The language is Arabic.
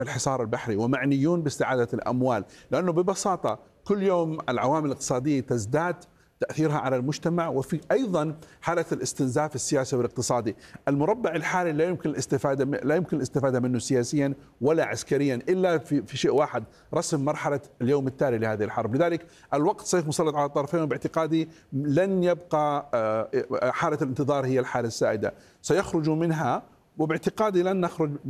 الحصار البحري ومعنيون باستعادة الأموال، لأنه ببساطة كل يوم العوامل الاقتصادية تزداد تأثيرها على المجتمع، وفي أيضا حالة الاستنزاف السياسي والاقتصادي. المربع الحالي لا يمكن الاستفادة منه سياسيا ولا عسكريا إلا في شيء واحد: رسم مرحلة اليوم التالي لهذه الحرب. لذلك الوقت سيف مسلط على الطرفين، وباعتقادي لن يبقى حالة الانتظار هي الحالة السائدة، سيخرجوا منها، وباعتقادي لن نخرج